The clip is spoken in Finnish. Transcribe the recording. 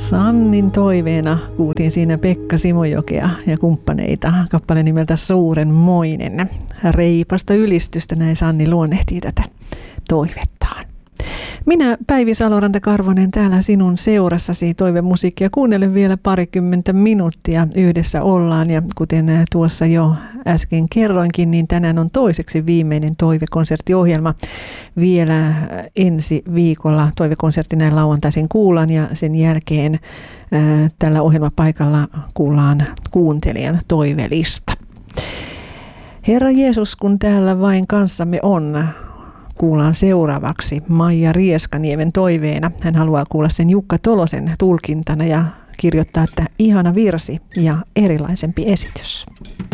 Sannin toiveena kuultiin siinä Pekka Simojokea ja kumppaneita, kappale nimeltä Suurenmoinen. Reipasta ylistystä, näin Sanni luonnehtii tätä toivettaan. Minä Päivi Saloranta-Karvonen täällä sinun seurassasi toivemusiikkia. Kuunnellen vielä parikymmentä minuuttia yhdessä ollaan, ja kuten tuossa jo äsken kerroinkin, niin tänään on toiseksi viimeinen toivekonserttiohjelma. Vielä ensi viikolla toivekonsertti näin lauantaisin kuullaan, ja sen jälkeen tällä ohjelmapaikalla kuullaan kuuntelijan toivelista. Herra Jeesus, kun täällä vain kanssamme on, kuullaan seuraavaksi Maija Rieskaniemen toiveena. Hän haluaa kuulla sen Jukka Tolosen tulkintana ja kirjoittaa, että ihana virsi ja erilaisempi esitys.